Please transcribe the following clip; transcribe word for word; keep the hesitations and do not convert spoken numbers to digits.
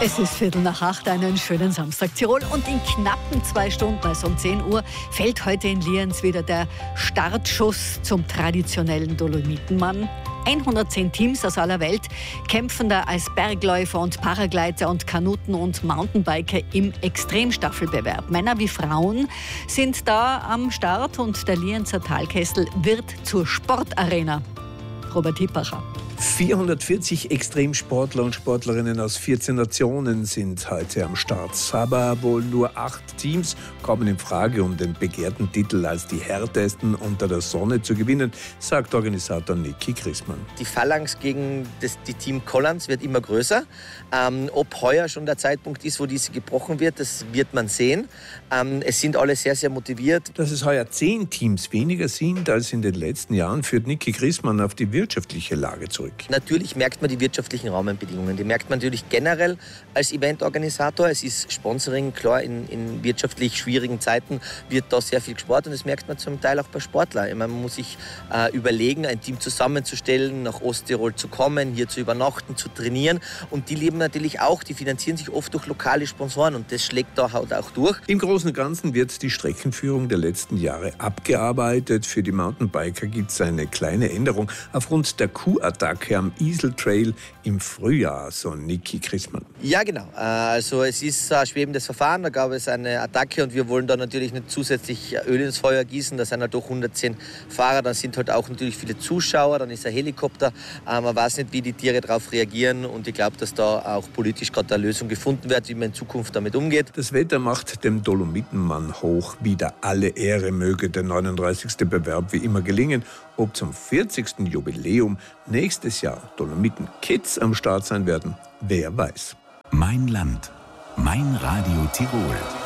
Es ist Viertel nach acht, einen schönen Samstag Tirol und in knappen zwei Stunden, also um zehn Uhr, fällt heute in Lienz wieder der Startschuss zum traditionellen Dolomitenmann. hundertzehn Teams aus aller Welt kämpfen da als Bergläufer und Paragleiter und Kanuten- und Mountainbiker im Extremstaffelbewerb. Männer wie Frauen sind da am Start und der Lienzer Talkessel wird zur Sportarena. Robert Hippacher. vierhundertvierzig Extremsportler und Sportlerinnen aus vierzehn Nationen sind heute am Start. Aber wohl nur acht Teams kommen in Frage, um den begehrten Titel als die härtesten unter der Sonne zu gewinnen, sagt Organisator Niki Christmann. Die Phalanx gegen das die Team Collans wird immer größer. Ähm, ob heuer schon der Zeitpunkt ist, wo diese gebrochen wird, das wird man sehen. Ähm, es sind alle sehr, sehr motiviert. Dass es heuer zehn Teams weniger sind als in den letzten Jahren, führt Niki Christmann auf die wirtschaftliche Lage zurück. Natürlich merkt man die wirtschaftlichen Rahmenbedingungen. Die merkt man natürlich generell als Eventorganisator. Es ist Sponsoring, klar, in, in wirtschaftlich schwierigen Zeiten wird da sehr viel gespart und das merkt man zum Teil auch bei Sportlern. Man muss sich äh, überlegen, ein Team zusammenzustellen, nach Osttirol zu kommen, hier zu übernachten, zu trainieren und die leben natürlich auch, die finanzieren sich oft durch lokale Sponsoren und das schlägt da halt auch durch. Im Großen und Ganzen wird die Streckenführung der letzten Jahre abgearbeitet. Für die Mountainbiker gibt es eine kleine Änderung aufgrund der Kuhattacke am Isel Trail im Frühjahr, so Niki Christmann. Ja, genau. Also es ist ein schwebendes Verfahren, da gab es eine Attacke und wir wollen da natürlich nicht zusätzlich Öl ins Feuer gießen. Da sind halt doch hundertzehn Fahrer, dann sind halt auch natürlich viele Zuschauer, dann ist ein Helikopter. Man weiß nicht, wie die Tiere darauf reagieren und ich glaube, dass da auch politisch gerade eine Lösung gefunden wird, wie man in Zukunft damit umgeht. Das Wetter macht dem Dolomitenmann hoch. Wieder alle Ehre, möge der neununddreißigste Bewerb wie immer gelingen. Ob zum vierzigsten Jubiläum nächstes Jahr Dolomiten Kids am Start sein werden, wer weiß. Mein Land, mein Radio Tirol.